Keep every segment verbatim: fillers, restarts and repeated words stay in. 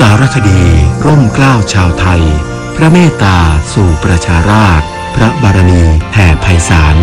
ารคดีร่มเกล้าชาวไทยพระเมตตาสู่ประชาราษฎร์พระบารมีแผ่ไพศาล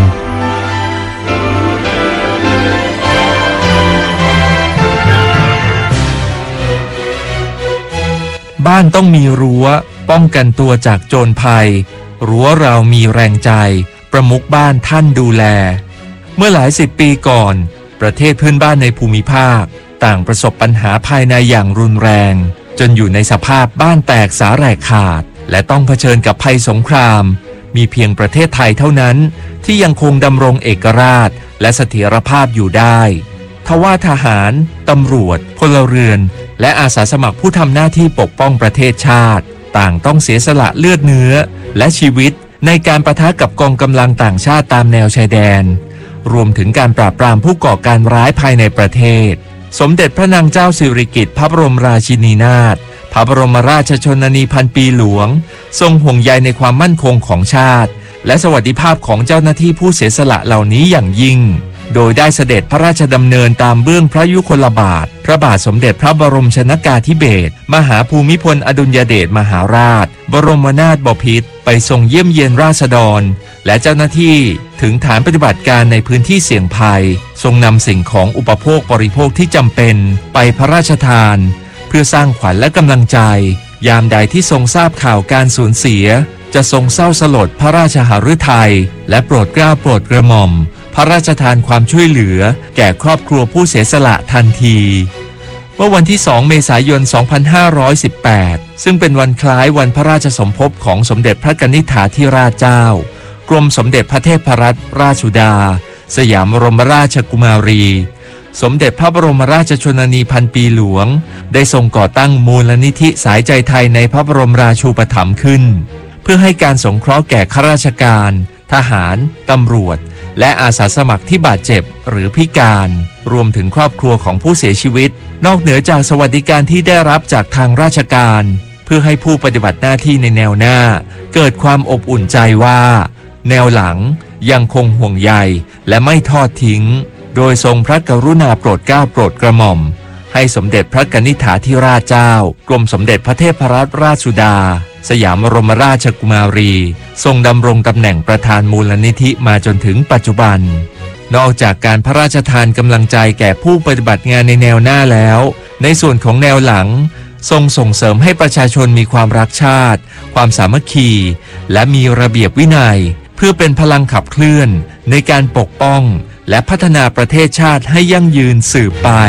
บ้านต้องมีรั้วป้องกันตัวจากโจรภัยรั้วเรามีแรงใจประมุขบ้านท่านดูแลเมื่อหลายสิบปีก่อนประเทศเพื่อนบ้านในภูมิภาคต่างประสบปัญหาภายในอย่างรุนแรงจนอยู่ในสภาพบ้านแตกสาแหรกขาดและต้องเผชิญกับภัยสงครามมีเพียงประเทศไทยเท่านั้นที่ยังคงดำรงเอกราชและเสถียรภาพอยู่ได้ทว่าทหารตำรวจพลเรือนและอาสาสมัครผู้ทำหน้าที่ปกป้องประเทศชาติต่างต้องเสียสละเลือดเนื้อและชีวิตในการปะทะกับกองกำลังต่างชาติตามแนวชายแดนรวมถึงการปราบปรามผู้ก่อการร้ายภายในประเทศสมเด็จพระนางเจ้าสิริกิติ์พระบรมราชินีนาถพระบรมราชชนนีพันปีหลวงทรงห่วงใยในความมั่นคงของชาติและสวัสดิภาพของเจ้าหน้าที่ผู้เสียสละเหล่านี้อย่างยิ่งโดยได้เสด็จพระราชดำเนินตามเบื้องพระยุคลบาทพระบาทสมเด็จพระบรมชนกาธิเบศรมหาภูมิพลอดุลยเดชมหาราชบรมนาถบพิตรไปทรงเยี่ยมเยียนราษฎรและเจ้าหน้าที่ถึงฐานปฏิบัติการในพื้นที่เสี่ยงภัยทรงนำสิ่งของอุปโภคบริโภคที่จำเป็นไปพระราชทานเพื่อสร้างขวัญและกำลังใจยามใดที่ทรงทราบข่าวการสูญเสียจะทรงเศร้าสลดพระราชหฤทัยและโปรดเกล้าโปรดกระหม่อมพระราชทานความช่วยเหลือแก่ครอบครัวผู้เสียสละทันทีเมื่อวันที่สองเมษายนสองพันห้าร้อยสิบแปดซึ่งเป็นวันคล้ายวันพระราชสมภพของสมเด็จพระกนิษฐาธิราชเจ้ากรมสมเด็จพระเทพรัตนราชสุดาสยามบรมราชกุมารีสมเด็จพระบรมราชชนนีพันปีหลวงได้ทรงก่อตั้งมูลนิธิสายใจไทยในพระบรมราชูปถัมภ์ขึ้นเพื่อให้การสงเคราะห์แก่ข้าราชการทหารตำรวจและอาสาสมัครที่บาดเจ็บหรือพิการรวมถึงครอบครัวของผู้เสียชีวิตนอกเหนือจากสวัสดิการที่ได้รับจากทางราชการเพื่อให้ผู้ปฏิบัติหน้าที่ในแนวหน้าเกิดความอบอุ่นใจว่าแนวหลังยังคงห่วงใยและไม่ทอดทิ้งโดยทรงพระกรุณาโปรดเกล้าโปรดกระหม่อมให้สมเด็จพระกนิษฐาธิราชเจ้ากรมสมเด็จพระเทพรัตนราชสุดาสยามบรมราชกุมารีทรงดำรงตำแหน่งประธานมูลนิธิมาจนถึงปัจจุบันนอกจากการพระราชทานกำลังใจแก่ผู้ปฏิบัติงานในแนวหน้าแล้วในส่วนของแนวหลังทรงส่งเสริมให้ประชาชนมีความรักชาติความสามัคคีและมีระเบียบวินัยเพื่อเป็นพลังขับเคลื่อนในการปกป้องและพัฒนาประเทศชาติให้ยั่งยืนสืบไป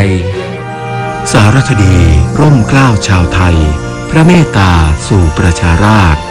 สารคดีร่มเกล้าชาวไทยพระเมตตาสู่ประชาราษฎร์